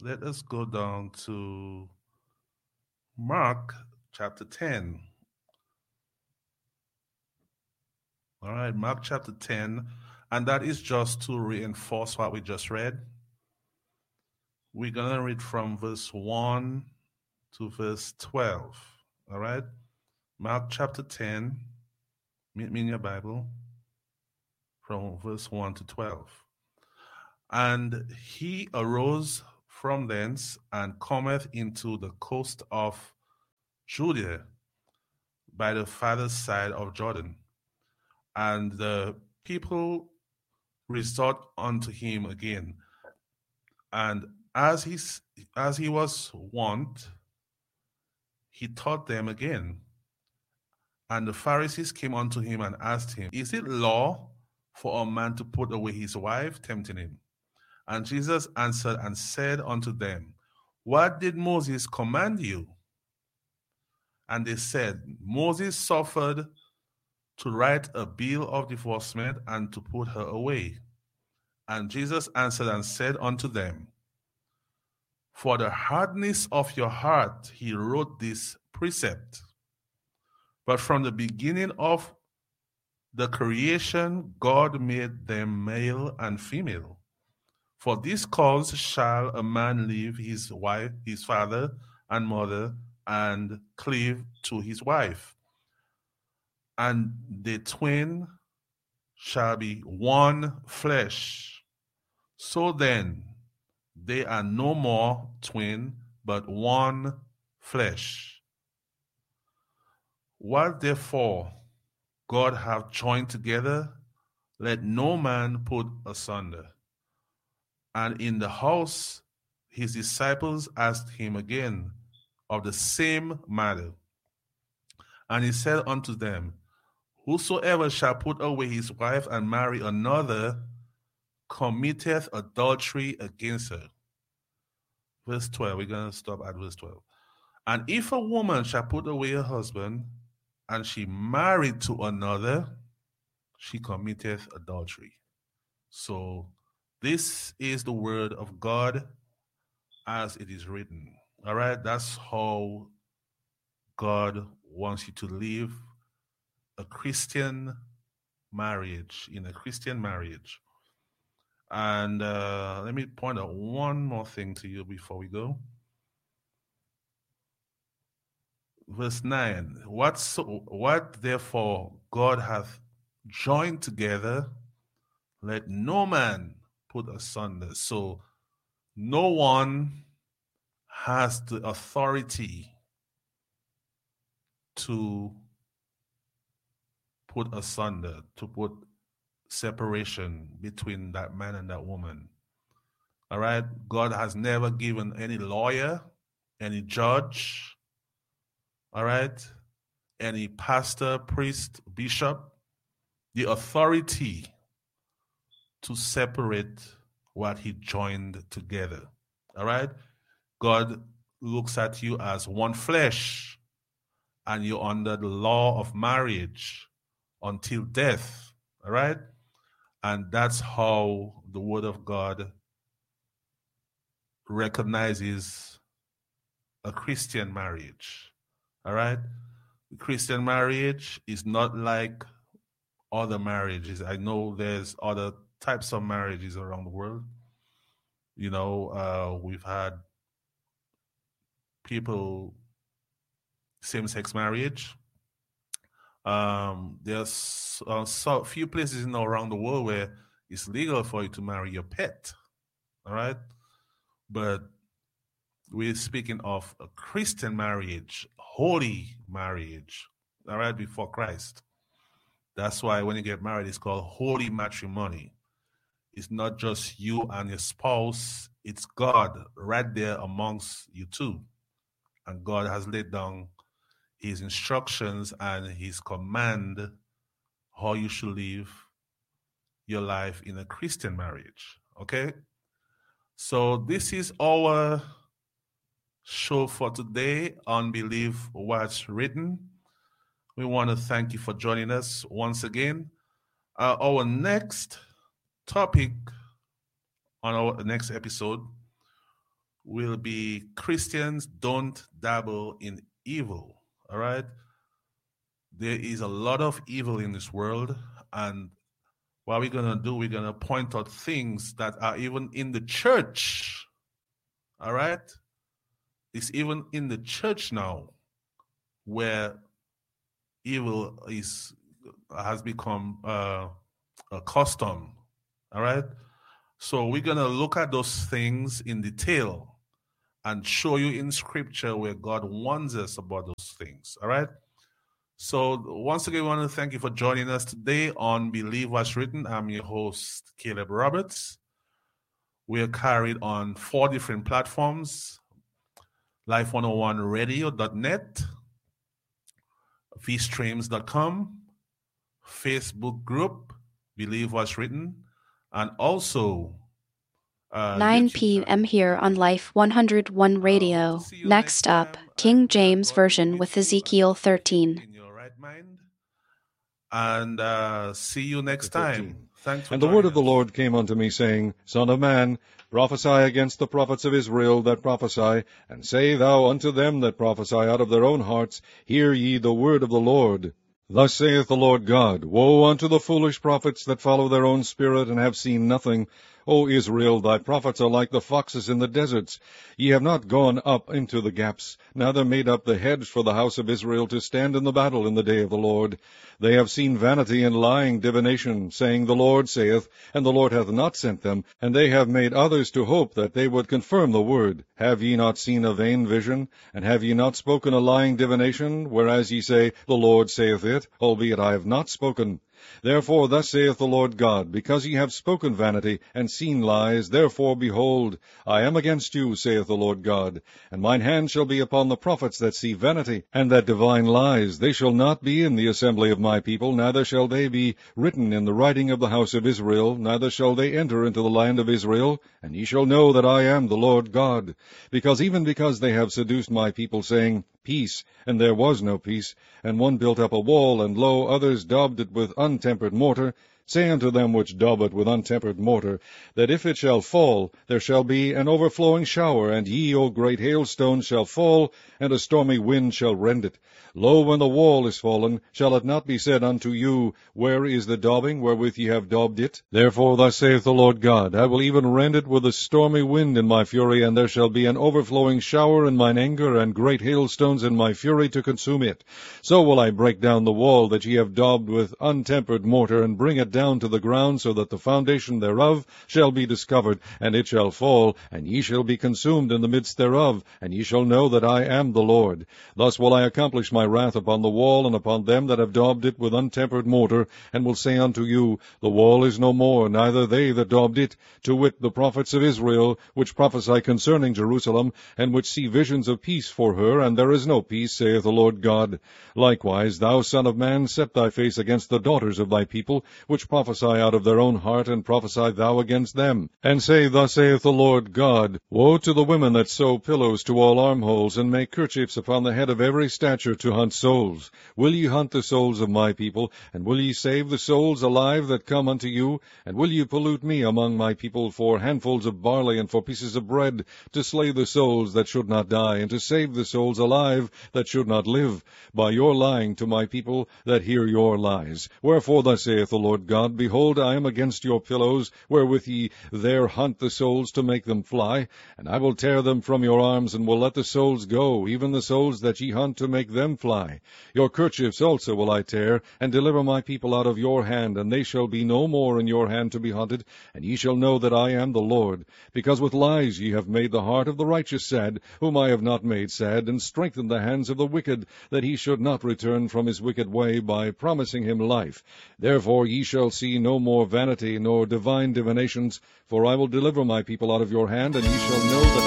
let us go down to Mark chapter 10. All right, Mark chapter 10. And that is just to reinforce what we just read. We're going to read from verse 1 to verse 12. All right, Mark chapter 10. Meet me in your Bible from verse 1 to 12. And he arose from thence and cometh into the coast of Judea by the farther side of Jordan. And the people resort unto him again. And as he was wont, he taught them again. And the Pharisees came unto him and asked him, Is it law for a man to put away his wife, tempting him? And Jesus answered and said unto them, What did Moses command you? And they said, Moses suffered to write a bill of divorcement and to put her away. And Jesus answered and said unto them, For the hardness of your heart he wrote this precept. But from the beginning of the creation, God made them male and female. For this cause shall a man leave his wife, his father and mother, and cleave to his wife, and the twain shall be one flesh. So then, they are no more twain, but one flesh. What therefore God hath joined together, let no man put asunder. And in the house his disciples asked him again of the same matter. And he said unto them, Whosoever shall put away his wife and marry another committeth adultery against her. Verse 12, we're going to stop at verse 12. And if a woman shall put away her husband, and she married to another, she committeth adultery. So this is the word of God as it is written. All right, that's how God wants you to live a Christian marriage, in a Christian marriage. And let me point out one more thing to you before we go. Verse 9, what therefore God hath joined together, let no man put asunder. So no one has the authority to put asunder, to put separation between that man and that woman. All right? God has never given any lawyer, any judge, all right, any pastor, priest, bishop, the authority to separate what he joined together. All right? God looks at you as one flesh, and you're under the law of marriage until death. All right? And that's how the Word of God recognizes a Christian marriage. All right? The Christian marriage is not like other marriages. I know there's other types of marriages around the world. You know, we've had people, same-sex marriage. There's so few places around the world where it's legal for you to marry your pet. All right? But we're speaking of a Christian marriage, holy marriage, all right, before Christ. That's why when you get married, it's called holy matrimony. It's not just you and your spouse, it's God right there amongst you two. And God has laid down his instructions and his command how you should live your life in a Christian marriage, okay? So this is our show for today on Believe What's Written. We want to thank you for joining us once again. Our next topic on our next episode will be Christians don't dabble in evil. All right? There is a lot of evil in this world, and what we're going to do, we're going to point out things that are even in the church. All right? It's even in the church now where evil has become a custom. All right? So we're going to look at those things in detail and show you in scripture where God warns us about those things. All right? So once again, we want to thank you for joining us today on Believe What's Written. I'm your host, Caleb Roberts. We are carried on 4 different platforms: Life101Radio.net, vstreams.com, Facebook group, Believe What's Written, and also 9 p.m. here on Life 101 Radio. Next up, King James Version with Ezekiel 13. In your right mind. And see you next time. Thanks for And the word of the us. Lord came unto me, saying, Son of man, prophesy against the prophets of Israel that prophesy, and say thou unto them that prophesy out of their own hearts, Hear ye the word of the Lord. Thus saith the Lord God, Woe unto the foolish prophets that follow their own spirit, and have seen nothing. O Israel, thy prophets are like the foxes in the deserts. Ye have not gone up into the gaps, neither made up the hedge for the house of Israel to stand in the battle in the day of the Lord. They have seen vanity and lying divination, saying, The Lord saith, and the Lord hath not sent them, and they have made others to hope that they would confirm the word. Have ye not seen a vain vision? And have ye not spoken a lying divination, whereas ye say, The Lord saith it, albeit I have not spoken? Therefore thus saith the Lord God, Because ye have spoken vanity, and seen lies, therefore, behold, I am against you, saith the Lord God. And mine hand shall be upon the prophets that see vanity, and that divine lies. They shall not be in the assembly of my people, neither shall they be written in the writing of the house of Israel, neither shall they enter into the land of Israel. And ye shall know that I am the Lord God. Because they have seduced my people, saying, Peace, and there was no peace. And one built up a wall, and lo, others daubed it with untempered mortar. Say unto them which daub it with untempered mortar, that if it shall fall, there shall be an overflowing shower, and ye, O great hailstones, shall fall, and a stormy wind shall rend it. Lo, when the wall is fallen, shall it not be said unto you, Where is the daubing wherewith ye have daubed it? Therefore thus saith the Lord God, I will even rend it with a stormy wind in my fury, and there shall be an overflowing shower in mine anger, and great hailstones in my fury to consume it. So will I break down the wall that ye have daubed with untempered mortar, and bring it down to the ground, so that the foundation thereof shall be discovered, and it shall fall, and ye shall be consumed in the midst thereof, and ye shall know that I am the Lord. Thus will I accomplish my wrath upon the wall, and upon them that have daubed it with untempered mortar, and will say unto you, The wall is no more, neither they that daubed it, to wit, the prophets of Israel, which prophesy concerning Jerusalem, and which see visions of peace for her, and there is no peace, saith the Lord God. Likewise, thou son of man, set thy face against the daughters of thy people, which prophesy out of their own heart, and prophesy thou against them. And say, Thus saith the Lord God, Woe to the women that sew pillows to all armholes, and make kerchiefs upon the head of every stature to hunt souls. Will ye hunt the souls of my people, and will ye save the souls alive that come unto you? And will ye pollute me among my people for handfuls of barley and for pieces of bread, to slay the souls that should not die, and to save the souls alive that should not live, by your lying to my people that hear your lies? Wherefore thus saith the Lord God, Behold, I am against your pillows, wherewith ye there hunt the souls to make them fly, and I will tear them from your arms, and will let the souls go, even the souls that ye hunt to make them fly. Your kerchiefs also will I tear, and deliver my people out of your hand, and they shall be no more in your hand to be hunted, and ye shall know that I am the Lord. Because with lies ye have made the heart of the righteous sad, whom I have not made sad, and strengthened the hands of the wicked, that he should not return from his wicked way, by promising him life. Therefore ye shall see no more vanity, nor divine divinations, for I will deliver my people out of your hand, and ye shall know that